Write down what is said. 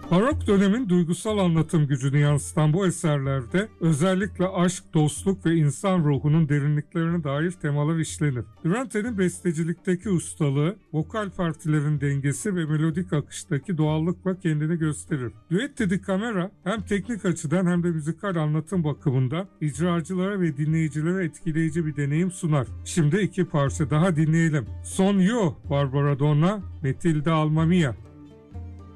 Barok dönemin duygusal anlatım gücünü yansıtan bu eserlerde özellikle aşk, dostluk ve insan ruhunun derinliklerine dair temalar işlenir. Durante'nin bestecilikteki ustalığı, vokal partilerin dengesi ve melodik akıştaki doğallıkla kendini gösterir. Duetti di Camera hem teknik açıdan hem de müzikal anlatım bakımından icracılara ve dinleyicilere etkileyici bir deneyim sunar. Şimdi iki parça daha dinleyelim. Son Io, Barbara Donna, Matilda Alma Mia.